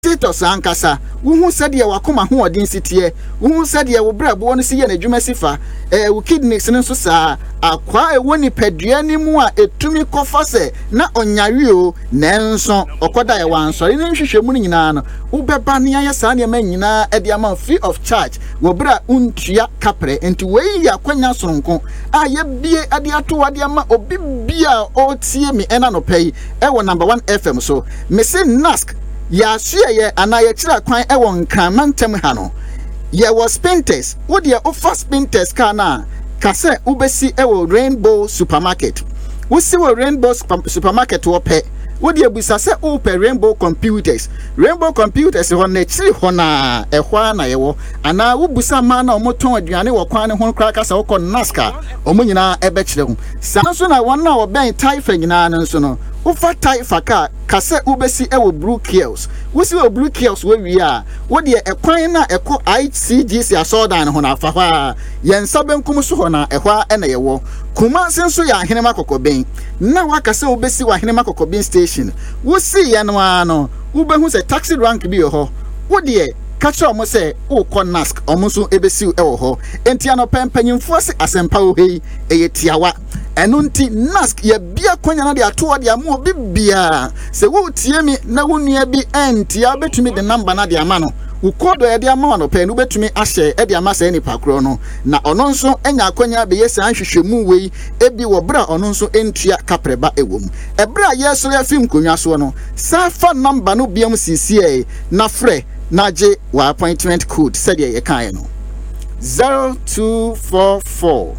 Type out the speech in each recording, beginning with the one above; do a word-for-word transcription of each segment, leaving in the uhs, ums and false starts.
status ankasa wuhu said ye wakoma ho odin sitie wuhu said ye wo brabo no si ye na dwuma sifa eh wo kidneys no so saa akwa e woni padua ni mu a etumi kofa se na onyawe o nanso okoda ye wansori ne nhwehwemu nyina no wo beba ne aye saa ne ma nyina e de ama free of charge wo bra untua kapre enti wei ya kwanya soronko a ye bie ade ato ade ama obi bia o tie mi ena no pay e wo number one F M so me se nask ya share ye ana ye kira kwan e won kramantem ha no ye was painters wo de offer painters ka na ka se ubesi e wo Rainbow Supermarket wo si wo Rainbow Supermarket wo pe wo de busa se o pe Rainbow Computers Rainbow Computers ho na kiri ho na e hwa na ye wo ana wo busa ma na omoton aduane wo kwan ne ho kra ka sa wo kon naska omo nyina e be kire ho sa so na won na wo ben taifa nyina nso no ufa taifa ka kase ubesi ewo blue kills wusi wo blue kills we wi a wo de ekwan na eko I C G C asodan ho na afa ha yensa benkum so ho na ehwa e na yewo kuma senso ya ahene makokoben na wakase ubesi wa ahene makokoben station wusi ye no ano ubehu se taxi rank bi ho wo de kacho omo se wo konask omo so ebesi ewo ho enti anopempanyimfo se asempa wo hei eyetiawa enunti nask ye bia kwanya na de ato de amo bibia se wo tie mi na wo nua bi enti ya betumi de number na de ama no wo kodo ye de ama no pe no betumi ahye e de ama se nipa kro no na ono nso enya kwanya be yesa anhwehwemu wei ebi wo bra ono nso entua kapreba ewom e bra ye so ya film konwa so no safa number no biam cca na frɛ naje wa appointment code said ye kan no zero two four four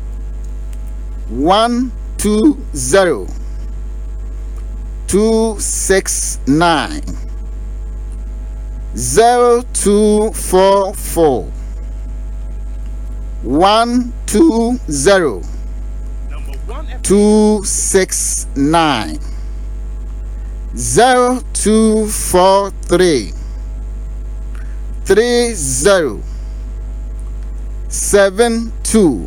one two zero two six nine zero two four four one two zero two six nine zero two four three three zero seven two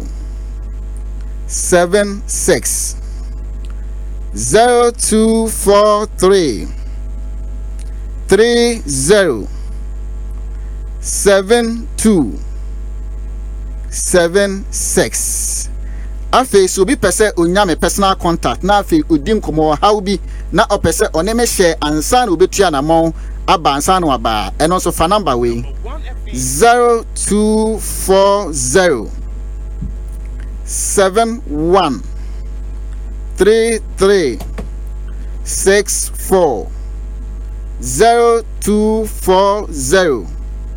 seven six zero two four three three zero seven two seven six. Afi so bi pese onyame personal contact na afi odim komo how bi na opese oneme share ansa na obetua na mon aba ansa na aba eno so fa number we zero two four zero seven one three three six four zero two four zero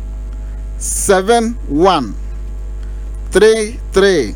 seven one three three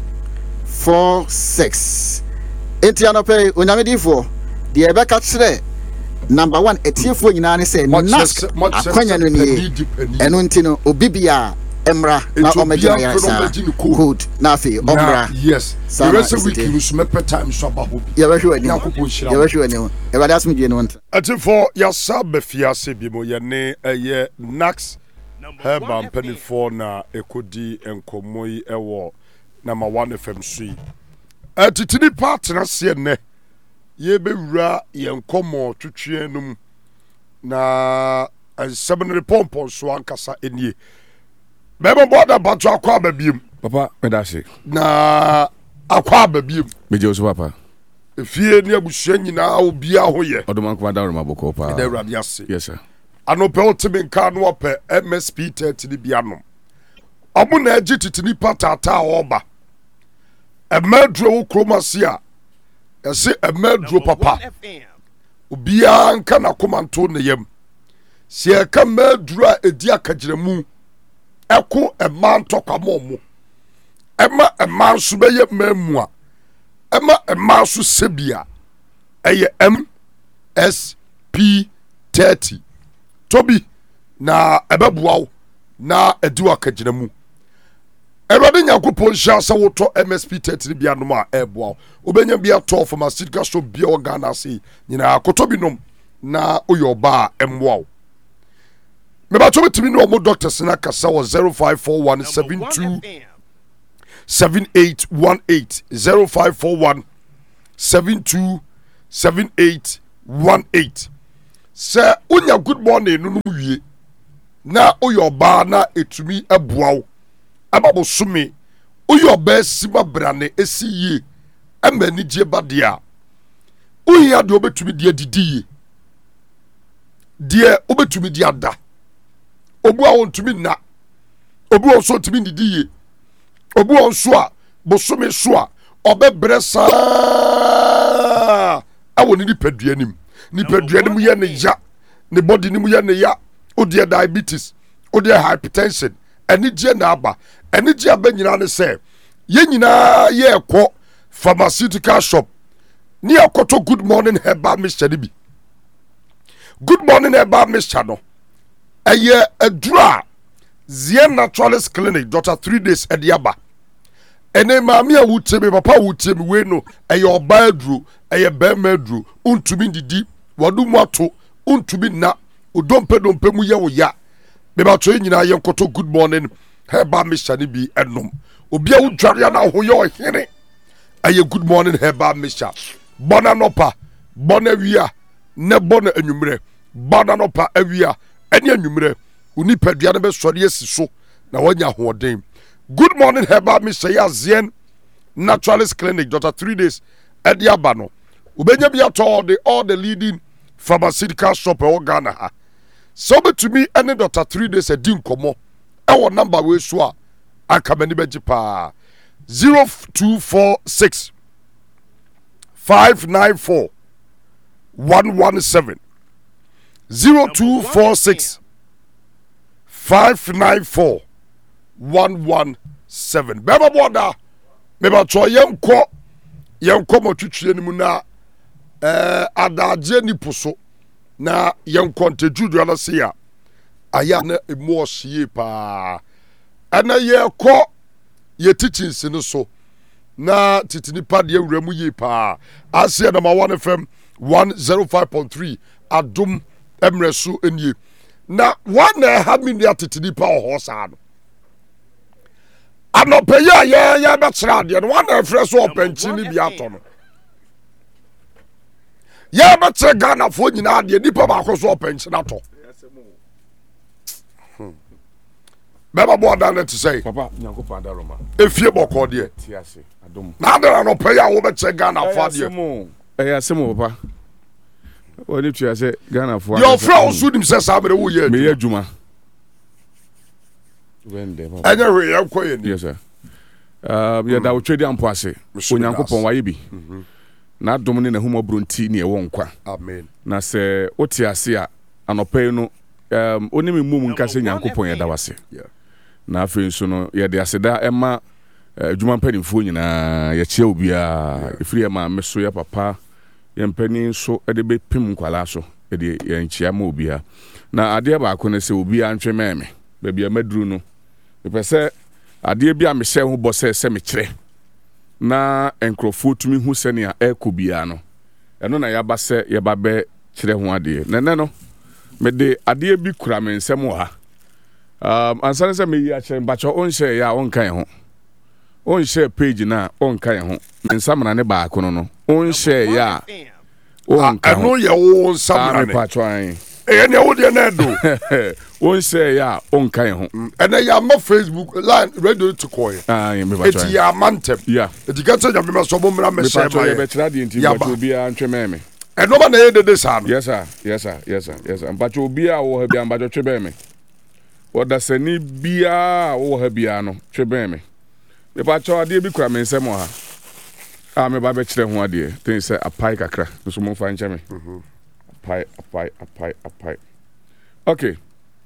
four six. Etiano pay onyamedifo de ebeka kire number one etiefo nyina ne se nask akwanya no nie eno ntino obibia emra na omegina ya sa good na afi omra yes the rest of week you should make time so about ya ba hwe ani ya ba hwe ani e ba das medie no nta atifo ya sabe fiase bi mo ye ne eye nax herba penifo na ekodi enkomoyi ewo number one F M C atitini partner se ne ye bewura ye nkomo twetwe num na seven repompo so ankasa enie beba boda bato akwa babiem papa medase na akwa babiem meje so papa efie ni abusua nyina obi ahoye odoman kwa dawo maboko pa de radi ase yes sir anope ultimate nka no ope M S P thirty ni bianom omo na agi titini patata oba emadro wo kromasia ese emadro papa obi anka na komanto ne yam sie ka madro a edi akagiremu eko eman tokwamo ema eman so beye mamu a ema eman so sebia eye M S P thirty tobi na ebebuawo na edi akagiremu erode nyankopon sha sa woto M S P thirty bia no ma eboawo obenya bia to for masika so bia organa sei nyina akotobi nom na oyoba emboawo me ba to bitimi no mo doctors na kasa wo zero five four one seven two seven eight one eight zero five four one seven two seven eight one eight sɛ wonya good morning no no wie na woyɛ ɔbaa na ɛtumi aboa wo ama bosome woyɛ ɔbaa sima brane ɛsi yie ɛma anigye ba deɛ a wohia deɛ wobɛtumi de adidi yie deɛ wobɛtumi de ada obu a wontumi nna obu a nso ntumi ndidi yie obu a nso a bosome so a ɔbɛbrɛ saa ɛwɔ ne nipadua nim nipadua nim yɛ ne ya ne body nim yɛ ne ya wodeɛ diabetes wodeɛ hypertension ɛne gye na aba ɛne gye aba nyinaa ne sɛ yɛn nyinaa yɛ ɛkɔ pharmaceutical shop ne yɛkɔtɔ good morning herbal mixture ne bi good morning herbal mixture no ɛyɛ aduro a Zien Naturalist Clinic Doctor three days ɛde aba ɛne maame a wotie me papa a wotie me wei no ɛyɛ ɔbaa aduro ɛyɛ bɛrima aduro wontumi ndidi wɔde mu ato wontumi nna odompe dompe mu yɛ wo ya mebato yi nyinaa yɛnkɔtɔ good morning herbal mixture ne bi ɛnom obi a wodware na ho yɛ ɔhene ɛyɛ good morning herbal mixture bɔna nɔpa bɔna awia ne bɔna anwummerɛ bɔna nɔpa awia ɛne anwummerɛ onipadua no bɛsɔre asi so na wanya ahoɔden good morning herbal mixture yɛ Zien Naturalist Clinic Doctor three days ɛde aba no wobɛnya bi atɔ all the all the leading pharmaceutical shop ɛwɔ Ghana ha sɛ wobɛtumi ɛne Doctor three days adi nkɔmmɔ ɛwɔ number wei so a aka m'ani bɛgye paa zero two four six five nine four one one seven zero two four six five nine four one one seven bɛma bɔda mebatɔ yɛnkɔ yɛnkɔ mɔtwitwie no mu na eh, adagye nipo so na yɛnkɔ ntɛdwudua no se a ayɛ na ɛmu ɔhyee paa ɛna yɛkɔ yɛ teachings no so na titi nipa deɛ wura mu yie paa aseɛ number one F M one oh five point three adom mmerɛ so nie na one na ɛha mi nua titi nipa wɔ hɔ saa no anɔpɛ yi a yɛ yɛbɛkyerɛ adeɛ no one na ɛfrɛ so ɔpɛnkyi no bi atɔ no yɛbɛkyerɛ Ghanafoɔ nyinaa adeɛ nipa baako so ɔpɛnkyi no atɔ bɛba bɔ ɔda no te sɛ Papa, Nyankopɔn adaroma. efie bɔkɔ deɛ Ti ase, adom. na adara anɔpɛ yi a wobɛkyerɛ Ghanafoɔ adeɛ Ɛyɛ asɛm o, papa. Wɔde tua sɛ Ghanafoɔ. deɛ ɔfrɛ wo so nim sɛ saa mmerɛ woyɛ Meyɛ adwuma adwuma. Wɛndɛ, papa. ɛnyɛ hwee yɛnkɔ yɛ ni Yes, sir. Uh, yɛda wo twɛdi ampo ase. Mesome Onyankopɔn das. wayɛ bi. Na adom ne n'ahomɔborɔ nti ne ɛwɔ nkwa. amen Na sɛ wote ase a anɔpɛ yi no um, onim mmom nka sɛ Nyankopɔn yɛda wo ase. yeah. Na afei nso no yɛde aseda ɛma adwuma mpanimfoɔ nyinaa yɛkyia obiara ɛfiri ɛma me so yɛ papa yɛn mpanin nso de bɛpem nkwalaa so ɛde yɛnkyia ma obiara na adeɛ baako no sɛ obiara ntwe mɛn me baabi a maduru no mepɛ sɛ adeɛ bi a mehyɛ ho bɔ sɛ sɛ mekyerɛ na nkurɔfoɔ tumi hu sɛnea ɛrekɔ biara no ɛno na yɛaba sɛ yɛba bɛkyerɛ ho adeɛ na ɛnɛ no mede adeɛ bi kura me nsɛm wɔ ha Um, ansa ne sɛ meyi akyerɛ mbakyɛ ɔnhyɛ yɛ a ɔnka yɛ ho ɔnhyɛ page no a ɔnka yɛ ho me nsamana ne baako no no ɔnhyɛ yɛ a ɔnka ho ɛno yɛ wo nsamra ne mpakyɛ ɛyɛ nea wodeɛ na ɛdo ɔnhyɛ yɛ a ɔnka yɛ ho ɛnɛ yɛama Facebook line radio to kɔɛ ɛti mepakyɛ yɛama ntɛm ya ɛti ka sɛ nyamema sɛ mommra mehyɛ mepakyɛ ma yɛ yɛbɛkyerɛ adeɛ nti Yaba. mpakyɛ obiara ntwɛ mɛɛ me ɛnɔma na ɛyɛ dede saa no yes sir yes sir yes sir yes sir mpakyɛ obiara wɔ ha biara mpakyɛ twɛ bɛɛ me ɔdasani biara wɔ ha biara no twɛ bɛn me mepakyɛ adeɛ bi kura me nsɛm wɔ ha a meba bɛkyerɛ ho adeɛ ten sɛ apae kakra nso momfa nkyɛ me apae apae apae apae okay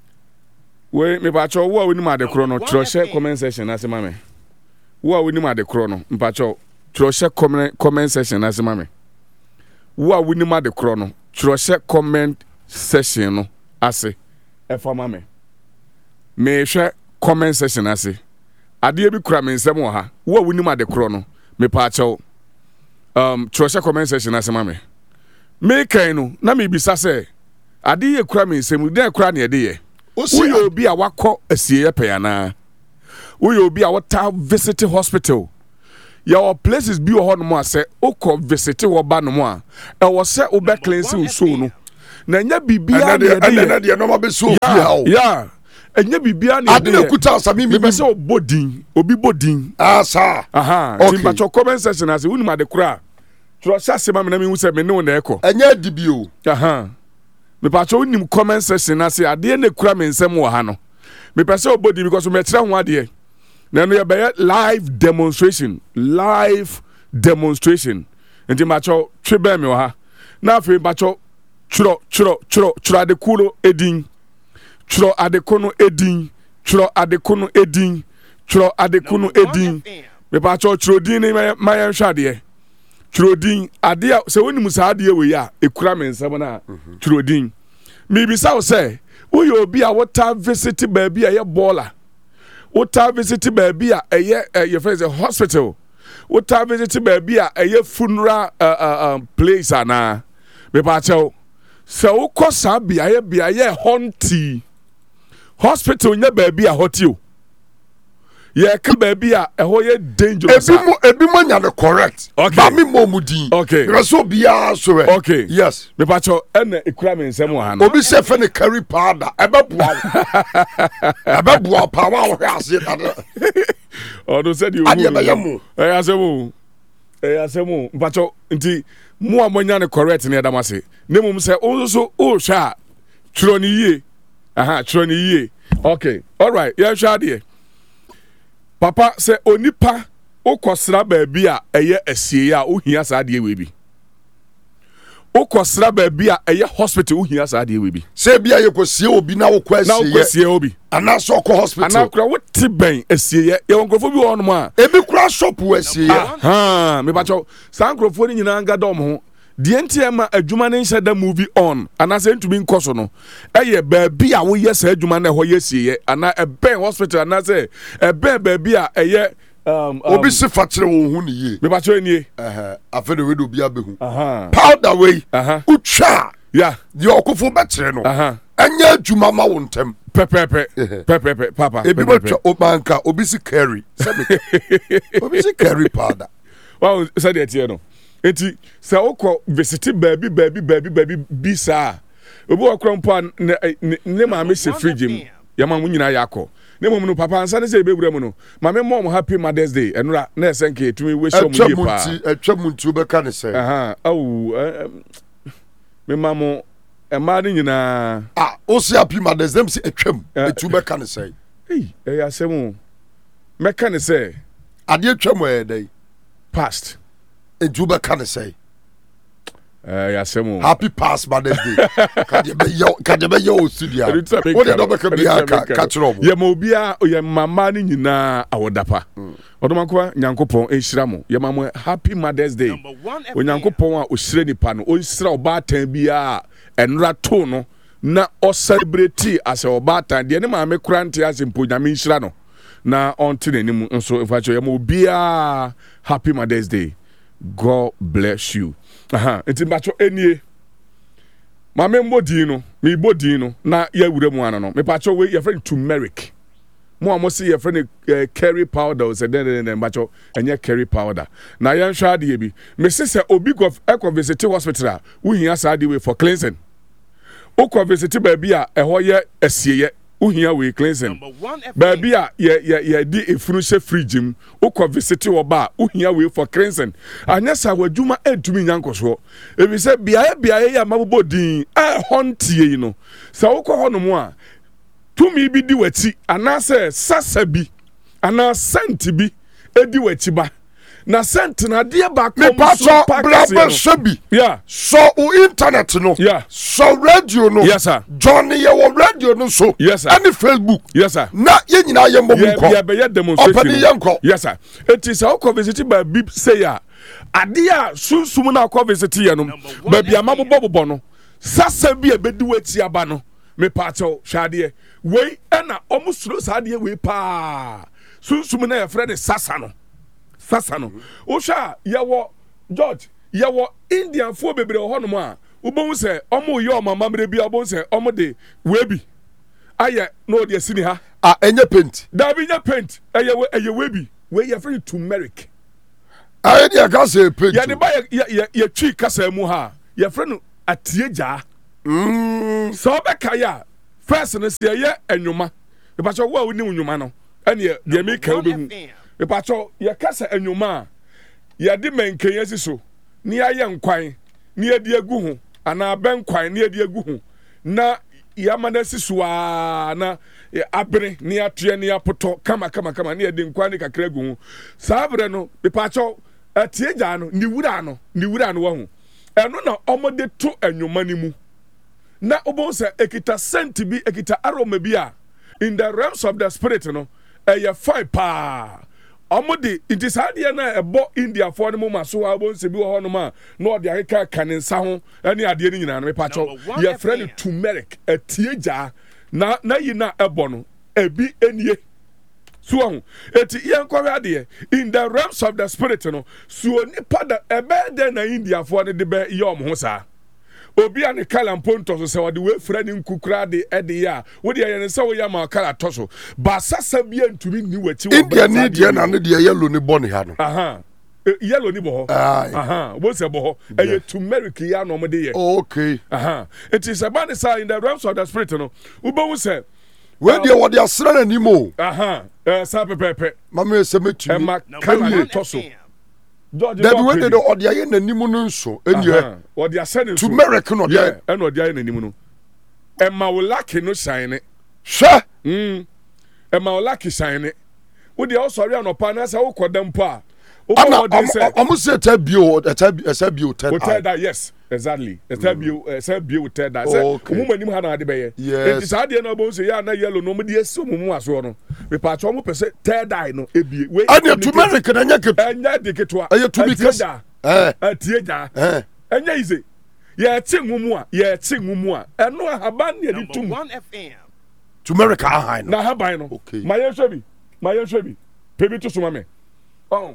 wei mepakyɛ wo a wonim ade korɔ no twerɛhyɛ comment section no ase ma me wo a wonim ade korɔ no mepakyɛ twerɛhyɛ comment comment section no ase ma me wo a wonim ade korɔ no twerɛhyɛ comment section no ase ɛfa ma me mehwɛ comment section ase adeɛ bi kura me nsɛm wɔ ha wo a wonim ade korɔ no mepakyɛw um, twerɛhyɛ comment section ase ma me mekan no na mebisa sɛ adeɛ yɛ kura me nsɛm dɛn kura ne ɛde yɛ woyɛ obi a wakɔ asieyɛ pɛi anaa woyɛ obi a wɔta visit hospital yɛwɔ places bi wɔ hɔ nom a sɛ wokɔ visit wɔ ba nom a ɛwɔ sɛ wobɛ cleanse wo soul no na nya bibia na de na de no ma be so fi ha o ya enya bibia na ade na kuta asami mi be say obodin obi bodin asa aha timba cho comment section as unima de kura tro sase ma me na me hu se me ne wo na eko enya dibi o aha me pa cho unim comment section as ade na kura me nsem wo ha no me pa say obodin because me tira ho ade na no ye be live demonstration live demonstration nti ma cho twebe me wo ha na afi ba cho churo churo churo churo ade kulo edin churo ade kono edin churo ade kono edin churo ade kono edin me pa cho churo din ni ma yan hwade churo din ade se woni musa ade we ya ekura me nsam na churo din me bi sa wo se wo yo bi a water visit baby a ye baller water visit baby a ye ye face a hospital water visit baby a ye funeral uh, uh, um, place ana me pa cho se wo kosa bia ye bia ye honti hospital nya baby a hotio ye ka baby a eho ye dangerous ebi mo ebi mo nya the correct ba mi mo mudin okay because so bia so okay yes me pa cho ena ekura me nsem ha no obi se fe ne carry powder ebe bua ebe bua pa wa wo ase tade o do said you ade be yamo eh asemu eh asemu pa cho nti mo amonya ne correct ne damase ne mum se o so o sha tro ni yie aha tro ni yie okay all right yeah sha de papa se onipa okosra baabi a eye asie a ohia sa de we bi okosra baabi a eye hospital ohia sa de we bi se bia ye kosie obi na wo kwasie na wo kwasie obi ana so ko hospital ana kura wo tiben asie ye ye nkrofo bi won mo a ebi kura shop asie aha me ba cho san nkrofo ni nyina nga dom ho de entiema adwuma ne nhyɛ da movie on ana se ntumi nkoso no eye baabi a wo ye sa adwuma na ho ye sie ye ana ebe hospital ana se ebe baabi a eye um obi se fakyere wo hu ne ye me ba cho enie eh afa de we do bia behu aha powder way aha utwa ya de okofo bekyere no aha enya adwuma ma wo ntem pepepe pepepe papa ebi betwa obanka obi si carry sabe obi si carry powder wow said it here no enti se okọ visit baby baby baby baby bi sa obi okọ mpo ne ma me se fridge mu ya ma mu nyina yakọ ne mo no papa ansa ne se ebewura mu no ma me mom happy mother's day enura na esenke tumi we show mu ye pa etwa mu ntu be ka ne se aha awu me mamo e ma ne nyina ah o se happy mother's day se etwam etu be ka ne se eh e ya semu me ka ne se ade etwam e dai past etu be ka ne se eh ya semu happy past mother's day ka de be yo ka de be yo studio o de do be ka bia ka ka tro mo ye ma obia ye mama ni nyina awodapa odomakwa nyankopon enhyira mo ye mama happy mother's day onyankopon a ohyire nipa no onhyira obatan bia enra to no na o celebrate as obatan de ne maame kurante as mpo nyame enhyira no na onte nanim nso efacho ye ma obia happy mother's day. God bless you. Aha, enti bacho enie. Mame mbodi no, me bodi no na ye wure mu ano no. Me bacho we your friend turmeric. Mo amo see your friend uh, curry powder so den den den bacho enye curry powder. Na yan hwa de bi. Me se se obi go e visit hospital, wo hia sa de we for cleansing. O ko visit ba bi a eho ye asieye. Uhia we cleansing baby a ye ye ye di efunu hye fridge mu ukọ visit wo ba uhia we for cleansing anya sa wadwuma edumi nyankoso ebi se bia bia ya mabobọ din a hontie no sa ukọ hono mu a tumi bi di wati anase sasa bi ana sent bi edi wati ba na sent na de ba kom so blabber shabi yeah so o internet no yeah so radio no yes sir Johnny ye wo radio no so yes sir any Facebook yes sir na ye nyina ye mbom ko yeah be ye demonstration opani ye nko yes sir it is how ko visit ba bi say ya ade a sunsum na ko visit ye no ba bia mabobobbo no sasa bi e bedi wati aba no me pa cho hwade we na omusuro sade we pa sunsum na ye frɛ de sasa no sasa no o sha ye wo George ye wo Indian fo bebre ho no mo a ubon se omo ye o mama mre bi obon se omo de we bi aye no de asini ha a enye paint da bi nya paint aye we aye we bi we ye free turmeric aye dia ka se paint ye de ba ye ye ye twi kasa mu ha ye frɛ no atieja Mm. So Bekaya, first and say, yeah, and your ma. The patrol, well, we knew your man. And ye, the American. The patrol, your casa and your ma. Ya di men kayesi so. Near young quine, near dear guhu, and our ben quine near dear guhu. Na yamanesi swa na abere near triania poto, kama kama kama near din quanica cregu. Sabrano, the patrol, a tiejano, ni wurano, ni wurano one. And no, omode to and your money mu. Na obonsa ekita senti bi ekita aromebia in the realms of the spirit no eye five pa omode it is hard na ebo India for no ma so obonsa bi ho no ma na ode akeka kanensa ho ene ade ni nyina no mepacho ye friend turmeric atieja na na yina ebo no ebi enie so eti yen kwawe ade in the realms of the spirit no so nipa da ebe de na India for ne de be yom ho sa obi ane kala mponto so se wode we fra ni nkukura de ede ya wode ye ne se wo ya ma kala toso ba sasa bia ntumi ni wachi wo India ni de na ne de yellow ni bone ha no aha yellow ni bo ho aha wo se bo ho eye turmeric ya no mo de ye okay aha it is about the in the realms of the spirit no ubo wo se we de wode asra na ni mo aha eh sa pepepe mama se metumi e ma kala toso Dabi we de odi aye nanimu no nso enie odi asene nso turmeric no de e no odi aye nanimu no e ma wo lucky no shine hwe mm e ma wo lucky shine wo de o sori anopa na sa wo kodam po a o de say o mo say ta bio ta ta bio ta that yes exactly ta bio ta bio ta that say mo manim ha na ade be ye enti sa de na bo say ya na yellow no mo de esi mo mu aso no me pa cho mo pese third eye no ebie we anya turmeric na nya ke anya de ketwa aye to be case eh atieja eh anya ize ye ti ngumu a ye ti ngumu a eno ahaban ne de tum one F M turmeric ahan no na ahaban no maye hwebi maye hwebi pebi to suma me oh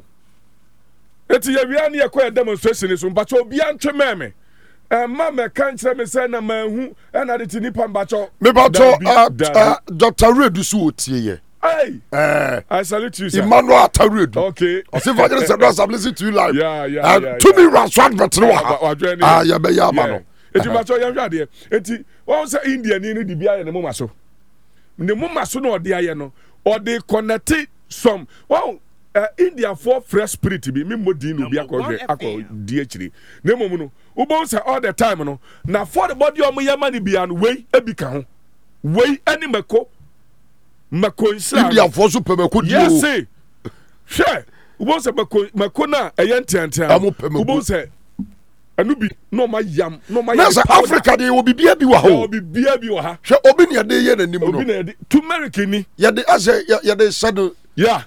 eti ye wia ne ye kwa demonstration so mpacho obi antwe meme eh ma me kan kire me say na mahu e na de ti nipa mpacho me mpacho Doctor Redu so otie ye hey eh I salute you sir Emmanuel Ataredu okay o se fagere se do listen to you live yeah yeah yeah to me raswad betre wa ah ya be ya ma no eti mpacho ya hwa de eti won say India ni ni di bia ye ne moma so ne moma so na ode aye no ode connect some wow Uh, India for fresh spirit be me modi no bi akọ akọ di akiri na mom no ubon say all the time no na for the body om yama ni bia no wey ebika ho wey ani mako mako insha India for so pe mako di o yes say she ubon say mako mako na eye ntiantia ubon say anu bi no ma yam no ma yam na Africa dey obi bia bi wa ho obi bia bi wa ha she obi ne dey ye nanim no obi na dey turmeric ni ye dey ase ye dey shadow yeah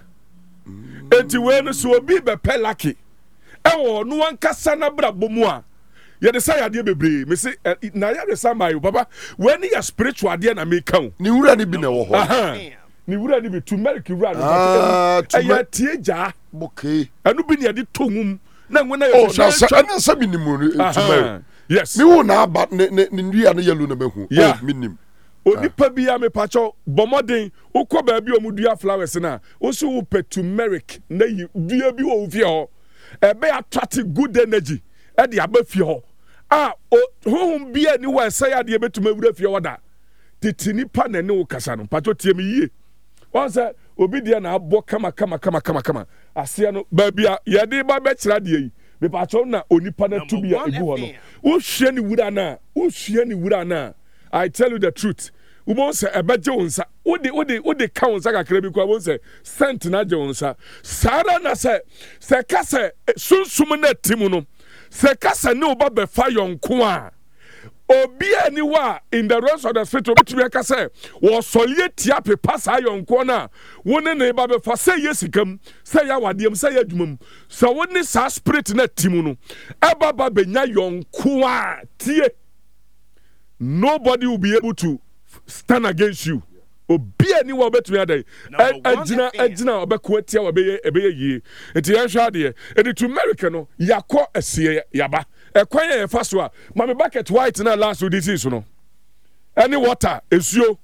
enti we no so obi be pelaki e wo no wankasa na brabo mu a ye de say ade bebre me say na ya de samayo baba we ni ya spiritual de na me kan ni wura ni bi na wo ho ni wura ni bi turmeric wura ni ba e ya tieja okay anu bi ni de tongum na ngona yo so na na sa bi ni mu turmeric yes mi wo na aba ne ne ndua na yellow na mehu oh minim onipa bia me pacho bomoden ukọ ba bi omudua flowers na oso wo pe turmeric na yi dua bi wo fie ho ebe attract good energy e de aba fie ho ah honhom bia ni wa sai ade betuma wura fie ho da titini pa na ne wo kasa no pacho tie me yie won say obi dia na abo kama kama kama kama kama asia no ba bia ye de ba be kira de yi me pacho na onipa na tu bia egu ho no wo hwie ni wura na wo hwie ni wura na I tell you the truth. Ubon se ebeje onsa. Odi odi odi ka onsa kakra bi kwa ubon se sent na je onsa. Sara na se se ka se sunsum na timu no. Se ka se ne oba be fa yonko a. Obi ani wa in the rest of the spirit obi tumi ka se wo solie tia pepa sa yonko na. Woni ne ba be fa se yesikam, se ya wadiem, se ya dwumam. Se woni sa spirit na timu no. Eba ba be nya yonko a tie. Nobody will be able to stand against you. Obi ani wa betumi adai agina agina obeko atia wa beye ebeye yie enti ya hwa de edi to America no yakọ esie yaba ekwan ye fa so a mame bucket white na last week this no any water esuo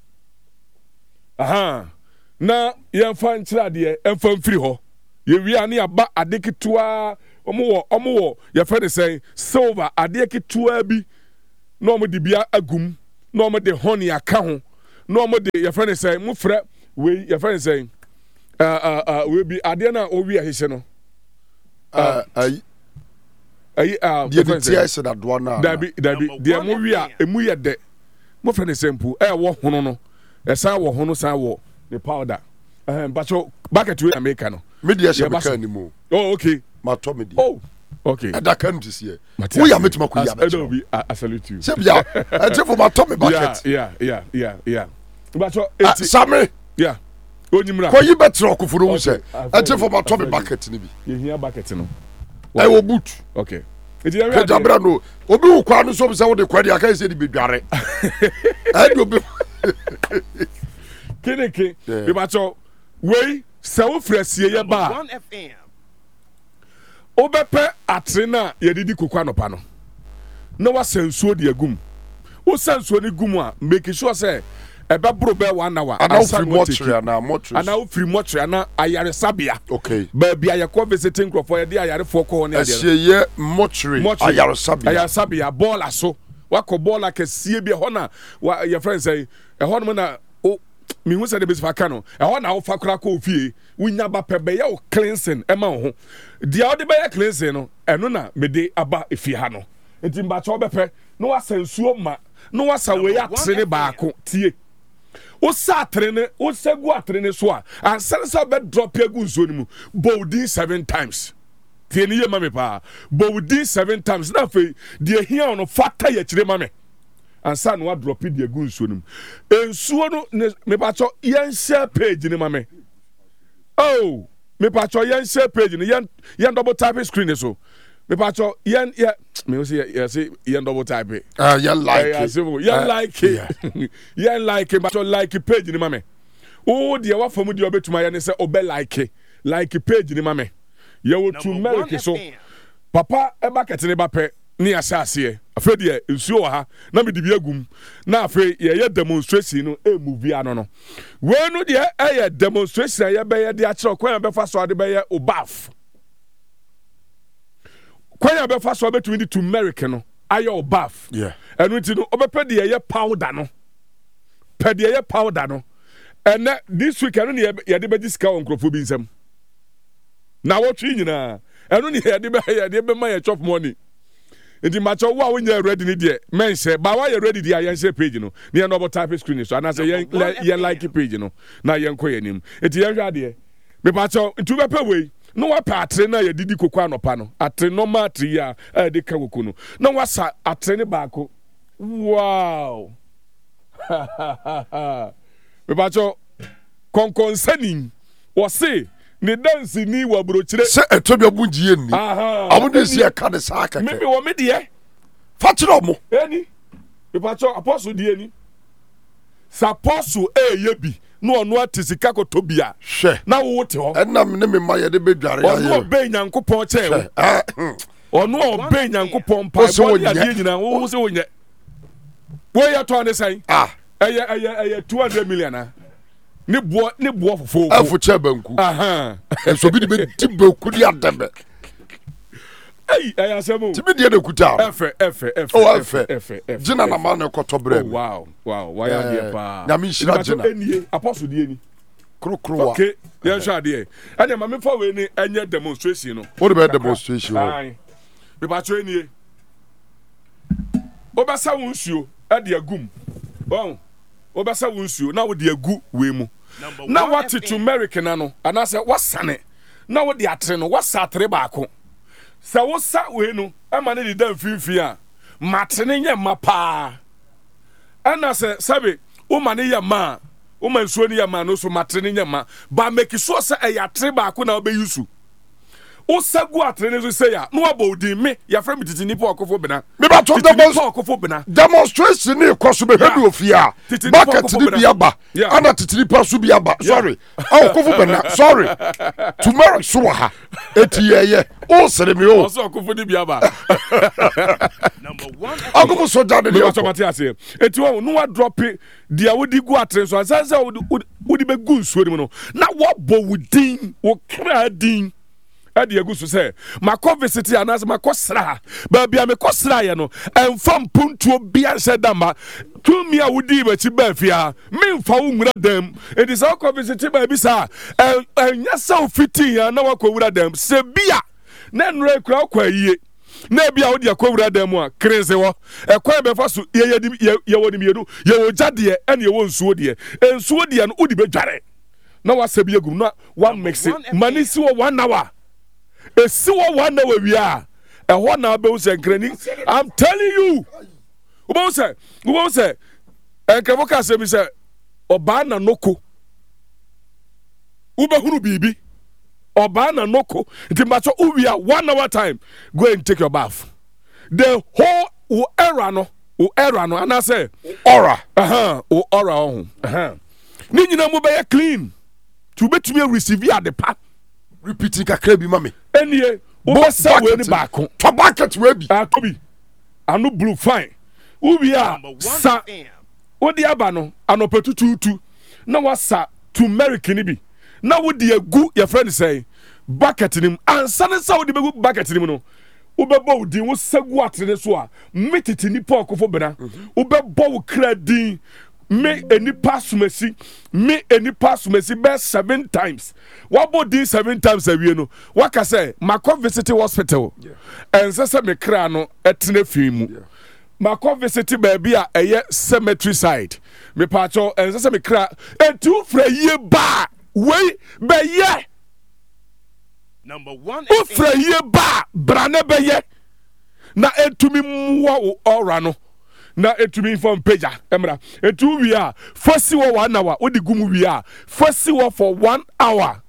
aha na ye fa nchira de emfa mfiri ho ye wi ani aba adeketua omo wo omo wo ye fa de say silver adeketua bi no mo de bia agum no mo de honey aka ho no mo de your friend say mo frɛ we your friend say uh uh uh we be ade na o wi ahihye no uh ai ai uh the tia said that one na da bi da bi de mo wi a emu ye de mo frɛ ne sample eh wo hono no e san wo hono san wo the powder eh but bucket we America no media she be kan ni mo oh okay ma to media oh okay that can to see we ya metima ko ya be I salute you se bia e je for ma to me bucket yeah yeah yeah yeah but Sammy yeah onyimra ko yi betro okufuru hu se e je for ma to me bucket ni bi ye hia bucket no e wo boot okay ke dabra no obi wo kwa no so be se wo de kwa dia kan se di bedware e do be keneke be ba cho we se wo frasie ye ba obepe atrena ye didi kokwa no pa no na wa sansuo de agum wo sansuo ni gum a make sure say ebe bro be one hour ana free mortuary ana mortuary ana free mortuary ana ayare sabia okay ba bia ye ko visiting crofo ye de ayare fo ko ne ade ye mortuary ayare sabia ayare sabia ball aso wa ko ball akasie bia ho na your friend say e ho no na o mi hu say de besifa ka no e ho na wo fa kra ko fie wunya ba pebe ye o cleansing e ma ho dia o de be ye cleansing no eno na me de aba efie ha no enti mba cho bepe no wa sansuo ma no wa sa we ya trene baako tie o sa trene o segu atrene so a ansan sa be drop egu nsuo ni mu bowdin seven times tie ni ye ma me pa bowdin seven times na fe de hia no fata ye kire ma me ansan no wa drop de egu nsuo ni mu ensuo no me pa cho yen share page ni ma me oh me pa cho yen share page ni yen yen double type screen so me pa cho yen yeah me we say yeah say yen double type it uh yen like it yen like it yen like it but cho like page ni ma me oh de wa fam de obetuma yen say obe like like page ni ma me ye wo to America so papa e bucket ni ba pe ni asase afa de nsuo ha na me de bi agum na afa ye ye demonstration no e movie ano no we no de e ye demonstration ye be ye de a kire kwan be fa so de be ye obaf kwanya be fa so betumi di turmeric no ayo bath yeah enu ti no obepe de ye powder no pe de ye powder no and this week enu ne ye de be disika on crofo bi nsam na wo twi nyina enu ne ye de be ye de be ma ye chop money enti macho wo a wo nya ready ni de men say ba wa ye ready di ayen share page no ne no type screen so na say ye ye like page no na ye nko ye nim enti ye hwa de me macho ntu be pe we no wa pa atre na ye didi kokwa anopa no atre no ma atre ya e de ka koku no na wa sa atre ne baako wow me ba cho konkonsani wo se ne dance ni wa brochire se etobia bunjie ni amude si e ka de sa keke me me wo me de fa tiro mo eni me ba cho apostle de eni sa apostle e ye bi no ono atisika kotobia hwe na wo te ho enam ne me ma ye de bedware ya ono be nyankopon che wo ono obe nyankopon pa bo ya die nyina wo se wonye wo ya to ane sai ah eye eye eye two hundred million ah ne bo ne bo fofo afu che banku aha enso bi de be tibanku di adebe ei aya semo tibi de kuta efe efe efe oh efe efe efe jina na ma na kotobre oh wow wow why are there pa na mi shira jina enie apostle die ni krokrowa okay ya sha de anya ma me fa we ni enye demonstration no what about demonstration ai be ba cho enie obasa wonsuo e de agum bon obasa wonsuo na wo de agu we mu na what to American na no ana say wasane na wo de atre no wasa atre baako sa wo sa we no ama ne de dan finfin a matene nya mapa ana se sabe o ma ne ya ma o ma nsuo ne ya ma no so matene nya ma ba make sure say e ya atre baako na obeyusu o sagu atre ne so say ya no abodi me ya fra me titini po okofo bena me ba to okofo bena demonstration ne koso be hedu ofia bucket ni bia ba ana titini pa so bia ba sorry ah okofo bena sorry tomorrow so ha etiyeye o sere mi o so okofo ni bia ba number one okofo so da de o so mate ase eti wo no wa drop dia wodi gu atre so asansa wodi be gu nsuo ni no na wo bo wudin wo kra din ade agusu say makọ visit anas makọ sra ba bia me kọ sra ye no emfa mpuntuo bia hye dama tumi a wudi ba chi ba fia me mfa wo nwura dam it is all visit ba bi sa enya sa fifteen ya na wakọ wura dam se bia na nre kura kwa yie na bia wo dia kwa wura dam a krense wo e kwa be fa so ye ye ye woni miedu ye wo jade ene ye wo nsuo de ensuo de no udi be dware na wasabi agum na one mix mani si wo one hour e si wo one hour wi a e ho na be wo se nkrani I'm telling you wo say wo say e ka voka se mi say oba na noko wo be huru bibi oba na noko nti macho uwi a one hour time go and take your bath the whole wo era no wo era no ana say Aura. aha wo aura ho aha ni nyina mo be clean to betumi receive ya de pa Repeating kakra bi mame. enie wo sa we ni baako To bucket we bi. a to bi anu blue fine ubi a sa wo di aba no anopetututu na wasa turmeric ni bi na wo di agu your friend say bucket nim ansa ne sa wo di begu bucket nim no wo bebo wo di wo sagu atrene so a metiti ni pa okofo bena wo bebo wo kra din me enipa sumesi me enipa sumesi be seven times what about these seven times a we no waka say makọ visit hospital and say say me kra no etene fimu makọ visit baby a eye cemetery side me pacho and say say me kra etu fra ye ba we be ye Number one. o fra ye ba brane be ye na etumi muwa o ora no na etumi from pager emra etu wi a fosi wo one hour odi gumu wi a fosi wo for one hour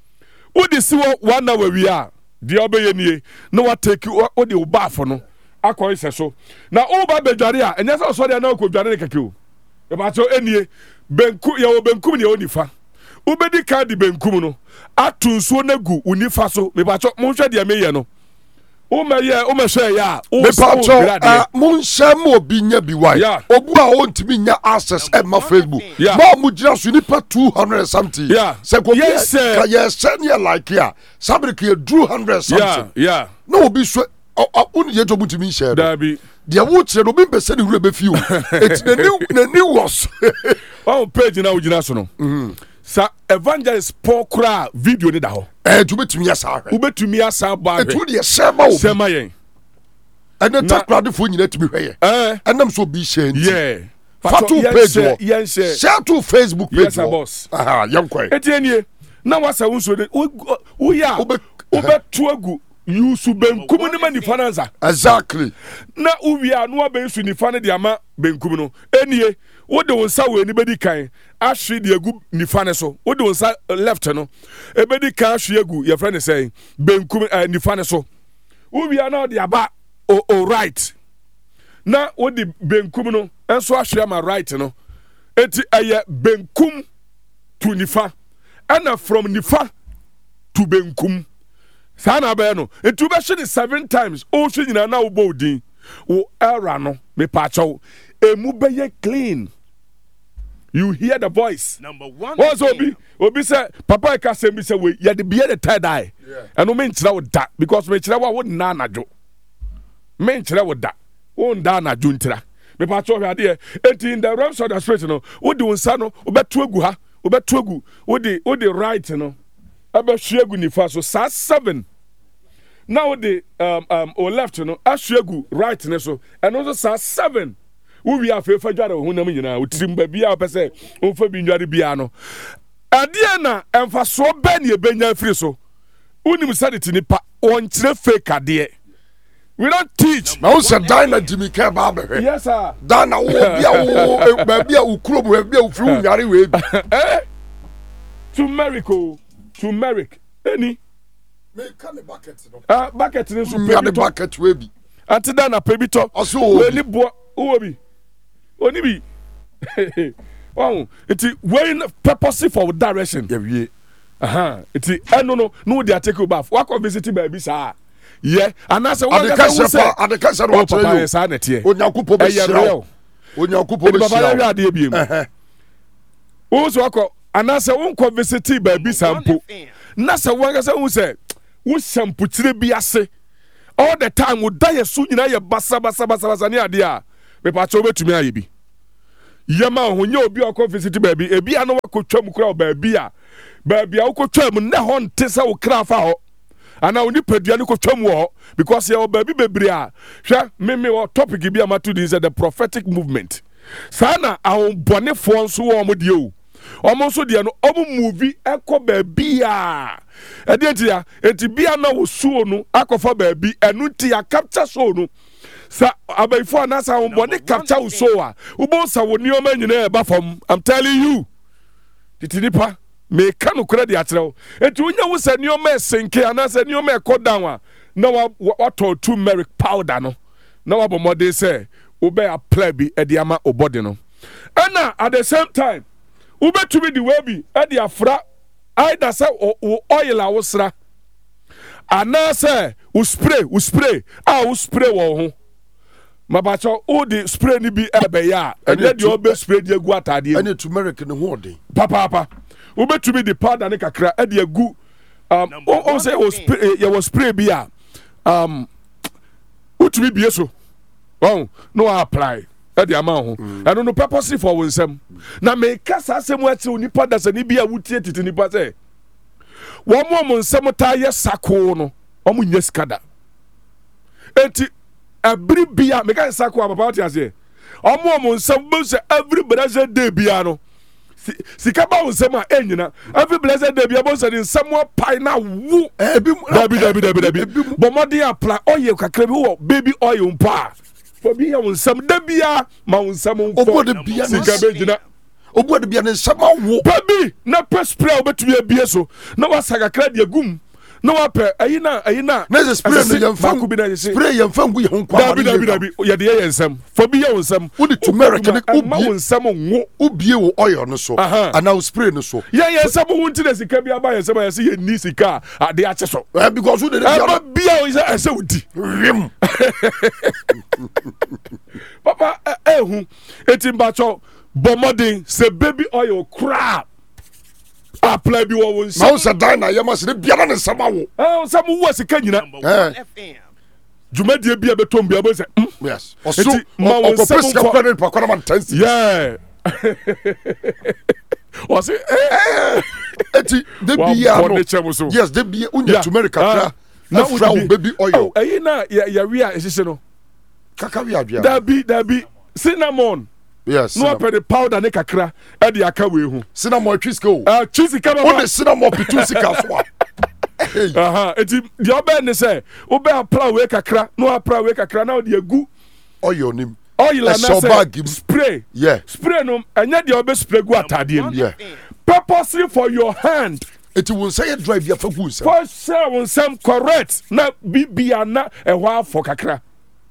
odi si wo one hour wi a de obeye nie na wa take odi wo bath no akọ ise so na o ba bedware a enya so so de na ko dware ne keke o e ba cho enie benku ye wo benkum ne onifa ubedi ka di benkum no atunso na gu unifa so me ba cho mo hwe de me ye no o me ye o me hwe ya o Me pacho mun sham obi nya bi wai. Yeah. Obu a ontimi nya access e ma Facebook. Yeah. Ma mu gira so nipa two hundred something. Yeah. Se ko Yes, sir. ka ye senior like ya. Sabri ke two hundred yeah something. yeah No obi so uni ye to mutimi share. dabi Dia wo kire no bi pese ni huru be fi o. Eti na ni na ni was. on page na ugina so no sa evangelist Paul kra video ni da ho Eh tu betimi ya sa hwe. ubetumi asa ba Etu hwe de shema o. sema yen Ene takrade fo nyina timi hwe ye. eh Enam so bi share nti. yeah Fatu page wo. yen share Share to Facebook page. Yes, sir, wo. boss. Aha, yankwa. etienie na wasa wonso de wo ya Ube- ubetu agu yusu benkum ni manifa nanza Exactly. na uwia no abensu nifa ne de ama benkum no enie wo de wonsa we ni bedi kan ahwe de agu nifa ne so wo de wonsa left no e bedi kan ahwe agu your friend say benkum uh, nifa ne so uwia na de aba o, o right na wo de benkum no enso ahwe ama right no eti eye benkum to nifa and from nifa to benkum sana be no etu be hwe seven times o hwe nyina na wo bodin wo era no me pacho emu be ye clean you hear the voice Number one. what's obi obi say papa ka say me say we ye de be the third eye eno me nkyira wo da because me kyira wo wo na anajo me nkyira wo da wo nda anajo ntira me pacho hwe ade enti in the realms of the spirit no wo de wonsa no wo beto agu ha wo beto agu wo de wo de right no aba hwe agu nifa so sa seven now the um um or left no ahwegu right ne so and also sa seven we we afa fa dware ho nam nyina otrim ba bia opese onfa bi ndware bia no ade na emfa so ba ne ebenya free so unim saditi ni pa on kire fake ade we don't teach Na wo se dina Jimmy K ba be hwe. yes sir Dana wo bia wo ba bia ukuro bo bia ufiri unyare we bi. eh turmeric o turmeric any Me ka ne bucket no. ah bucket ni so Me the pebito bucket we bi. ati da na pebito Ose wo we bi. ni bo wo bi oni bi oh iti when purpose for direction Ya wie. aha iti eno no no dey take you back wa ko visit baby sa ye anase wo Ade ka se fa, ade ka se no oh papa atre sa na tie yo. Onyankopɔ be eh hyira. real Onyankopɔ be baba ya hyira. ade ebiem Eh. wo so akọ anase wo ko visit baby sa mpo na se wo ga se wo se wo shamputire bi ase all the time wo da ye so nyina ye basa basa basa basa ne ade a me pa cho betumi aye bi yema ho nye obi akọ visit baabi ebi ano wakotwa mu kura baabi a baabi a wakotwa mu ne ho nte sa wo kra fa ho ana oni padua ne kotwa mu ho because ye baabi bebre a hwa me me wo topic bi amatu this the prophetic movement sana ahon bonefo nso wo mo die o omo nso die no omo movie ekọ baabi a ade ntia enti bia na wo suo no akọfa baabi enu ntia capture so no sa abaifo anasa wo bone capture so a wo bon sa wo nioma nyina e ba fam I'm telling you titinipa me ka no kura de atrɛw enti wonya wo sa nioma esenke anasa nioma ekọ down a na wa wato turmeric powder no na wa bomode say ube apply bi e de ama obody no ana at the same time ube to be the way bi e de afra either say oil a wo sra ana say u spray u spray a u spray wo ho mabacho o de spray ni bi e be ya enye de obe spray de egu atade any turmeric ne ho de papa papa ube to be the powder ne kakra e de egu um o say o spray ya was spray bi a um o to be bi so oh no apply e de ama ho and no purposely for wonsam na me kasa asem ati onipa da se ni bia wutie titi nipa se wo mo mo nsem ta ye sako no o mo nya skada enti every bia me ka sako papa what ase o mo mo nsem bo se every blessed day bia no sika ba nsem a enyina every blessed day bia bo se nsem wa pai na wu eh bi dabi dabi dabi dabi bo mo dey apply oil kakra bi wo baby oil mpa for be on some debia ma on some obo de bia sika bejina obo de bia ne nsama wo baby na pe spray obetumi abie so na wasaga credit agum na wape ayina ayina na spray no yem fa spray yem fa ngu ye ho kwa dabi dabi dabi ye de ye nsam for be ye nsam wo de turmeric ne ubie nsam wo ubie wo oil no so ana spray no so ye ye nsam wo nti sika bi aba ye nsam ye se ye ni sika ade ache so because wo de bia o se ese wudi rim papa ehu etimbacho bomodin se baby oil crap apply bi wo won ma so dan na yema se bia na sama wo eh sam wo sika nyina eh dwumadie bia betom bia bo se yes oso ma won sam sika credit pa kwa man ten yeah o se eh eti de bia no yes de bia unya turmeric akra na fra baby oil eh na ya wi a esise no kaka wi adua dabi dabi cinnamon yes no pay the powder ne kakra e de aka we hu cinnamon twisco ah twisika ba o de cinnamon pitu sika so aha eti the obe ne say obe apply we kakra no apply we kakra na o de agu oil nim oil na say spray yeah spray no anya de obe spray gu atade em yeah purposely for your hand eti won say drive ya fa gu nsam for say won sam correct na bibia na e ho afọ kakra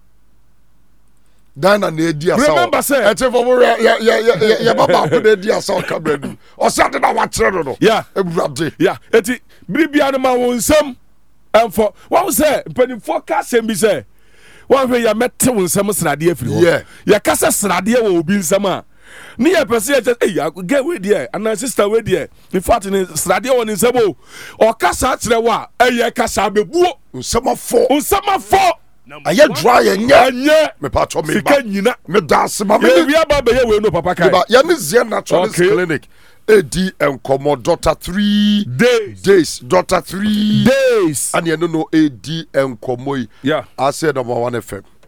Dana na edi asa. Remember say ete for ya ya ya ya baba ko na edi asa ka bradu. O sa de na wa kire no no. Yeah. Ewurade. Yeah. Eti bibia no ma wonsam and for what say pen forecast em bi say one way ya mette wonsam srade afiri ho. Yeah. Ya kasa srade wo obi nsam a. Ni ya pese ya eh ya get we there and sister we there. In fact ni srade wo nsam o. O kasa kire wa eh ya kasa bebuo. Nsam afọ. Nsam afọ. Aye dry enya enya me pa cho me ba sika nyina me das ma me we aba be ye we no papa kai ba ya ne zia naturalist clinic edi enkomo doctor three days days doctor three days and you know edi enkomo yi yeah I said number one F M